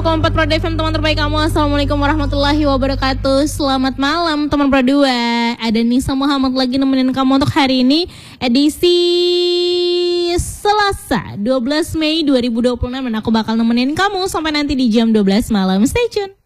102,4 Pro FM, teman terbaik kamu. Assalamualaikum warahmatullahi wabarakatuh. Selamat malam teman Pro 2. Ada Nisa Muhammad lagi nemenin kamu untuk hari ini, edisi Selasa 12 Mei 2026. Dan aku bakal nemenin kamu sampai nanti di jam 12 malam. Stay tune.